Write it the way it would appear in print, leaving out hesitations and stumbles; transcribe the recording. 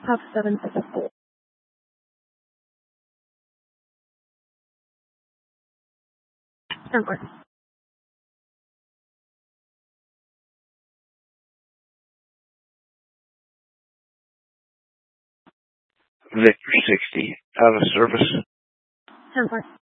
Puff 764. Stanford. Victor 60, out of service. Stanford.